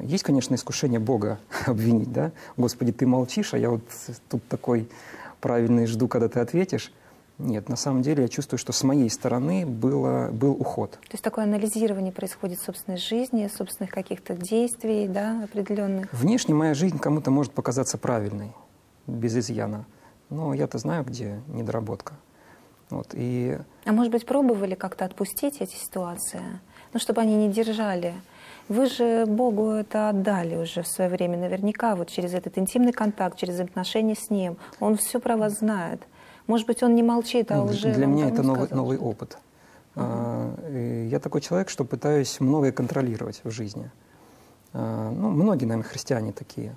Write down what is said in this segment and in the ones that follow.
Есть, конечно, искушение Бога обвинить, да? Господи, ты молчишь, а я вот тут такой правильный жду, когда ты ответишь. Нет, на самом деле я чувствую, что с моей стороны был уход. То есть такое анализирование происходит собственной жизни, собственных каких-то действий, да, определенных? Внешне моя жизнь кому-то может показаться правильной, без изъяна. Но я-то знаю, где недоработка. Вот, А может быть, пробовали как-то отпустить эти ситуации? Ну, чтобы они не держали. Вы же Богу это отдали уже в свое время, наверняка, вот через этот интимный контакт, через отношения с Ним. Он все про вас знает. Может быть, Он не молчит, а уже для меня это сказал, новый опыт. Я такой человек, что пытаюсь многое контролировать в жизни. Ну, многие, наверное, христиане такие.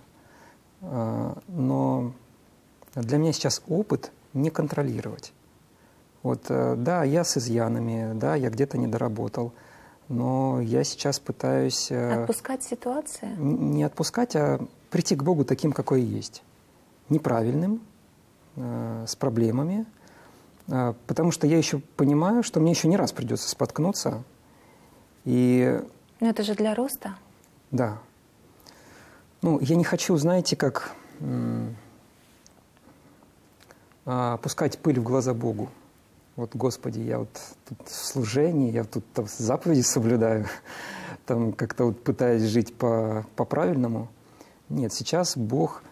Но для меня сейчас опыт не контролировать. Вот, да, я с изъянами, да, я где-то не доработал, но я сейчас пытаюсь... Отпускать ситуации? Не отпускать, а прийти к Богу таким, какой есть. Неправильным, с проблемами, потому что я еще понимаю, что мне еще не раз придется споткнуться. Но это же для роста. Да. Ну, я не хочу, знаете, как пускать пыль в глаза Богу. Вот, Господи, я вот тут в служении, я тут там заповеди соблюдаю, там как-то вот пытаюсь жить по-правильному. Нет, сейчас Бог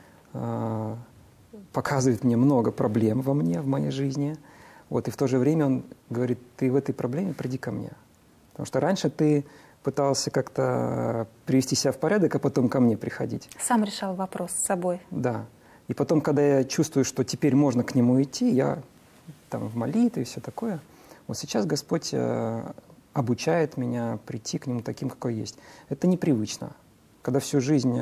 показывает мне много проблем во мне, в моей жизни. Вот, и в то же время Он говорит, ты в этой проблеме приди ко мне. Потому что раньше ты пытался как-то привести себя в порядок, а потом ко мне приходить. Сам решал вопрос с собой. Да. И потом, когда я чувствую, что теперь можно к Нему идти, я там в молитве и все такое. Вот сейчас Господь обучает меня прийти к Нему таким, какой есть. Это непривычно. Когда всю жизнь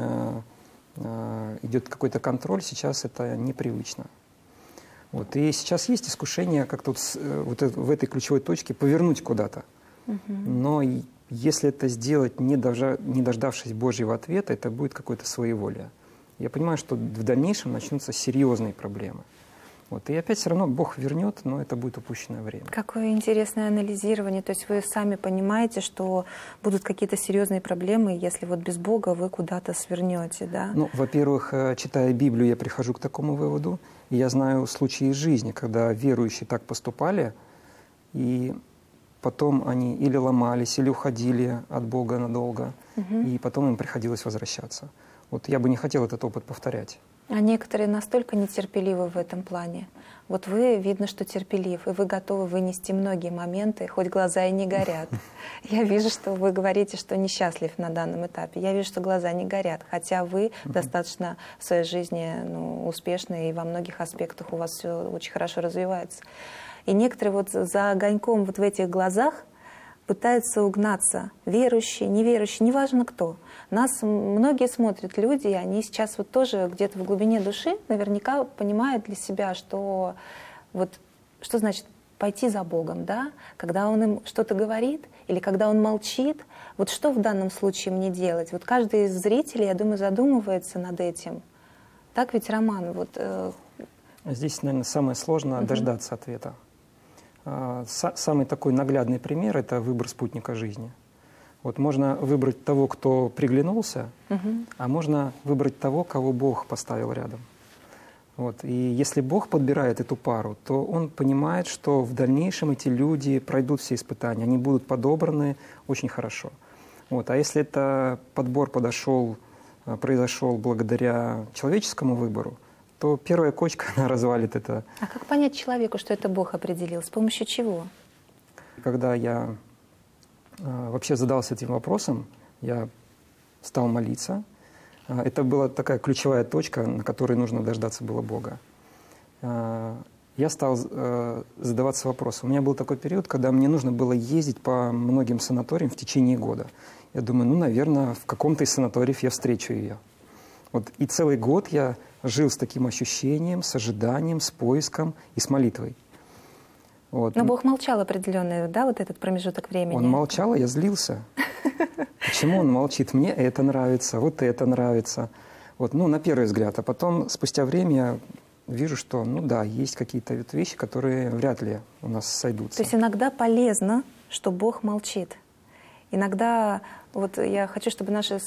идет какой-то контроль, сейчас это непривычно. Вот. И сейчас есть искушение как-то вот в этой ключевой точке повернуть куда-то. Но если это сделать, не дождавшись Божьего ответа, это будет какое-то своеволие. Я понимаю, что в дальнейшем начнутся серьезные проблемы. Вот. И опять все равно Бог вернет, но это будет упущенное время. Какое интересное анализирование. То есть вы сами понимаете, что будут какие-то серьезные проблемы, если вот без Бога вы куда-то свернете, да? Ну, во-первых, читая Библию, я прихожу к такому выводу. И я знаю случаи из жизни, когда верующие так поступали, и потом они или ломались, или уходили от Бога надолго, и потом им приходилось возвращаться. Вот я бы не хотел этот опыт повторять. А некоторые настолько нетерпеливы в этом плане. Вот вы, видно, что терпелив, и вы готовы вынести многие моменты, хоть глаза и не горят. Я вижу, что вы говорите, что несчастлив на данном этапе. Я вижу, что глаза не горят, хотя вы достаточно в своей жизни успешны, и во многих аспектах у вас все очень хорошо развивается. И некоторые вот за огоньком вот в этих глазах пытаются угнаться, верующие, неверующие, неважно кто. Нас многие смотрят люди, и они сейчас вот тоже где-то в глубине души наверняка понимают для себя, что вот что значит пойти за Богом, да? Когда Он им что-то говорит или когда Он молчит, вот что в данном случае мне делать? Вот каждый из зрителей, я думаю, задумывается над этим. Так ведь, Роман? Вот, Здесь, наверное, самое сложное дождаться ответа. Самый такой наглядный пример – это выбор спутника жизни. Вот можно выбрать того, кто приглянулся, а можно выбрать того, кого Бог поставил рядом. Вот. И если Бог подбирает эту пару, то Он понимает, что в дальнейшем эти люди пройдут все испытания, они будут подобраны очень хорошо. Вот. А если этот подбор произошел благодаря человеческому выбору, то первая кочка, она развалит это. А как понять человеку, что это Бог определил? С помощью чего? Когда я вообще задался этим вопросом, я стал молиться. Это была такая ключевая точка, на которой нужно дождаться было Бога. Я стал задаваться вопросом. У меня был такой период, когда мне нужно было ездить по многим санаториям в течение года. Я думаю, наверное, в каком-то из санаториев я встречу ее. Вот. И целый год я жил с таким ощущением, с ожиданием, с поиском и с молитвой. Вот. Но Бог молчал определенный, да, вот этот промежуток времени? Он молчал, а я злился. Почему Он молчит? Мне это нравится, вот это нравится. Вот, на первый взгляд. А потом, спустя время, я вижу, что, есть какие-то вещи, которые вряд ли у нас сойдутся. То есть иногда полезно, что Бог молчит. Иногда, вот я хочу, чтобы наши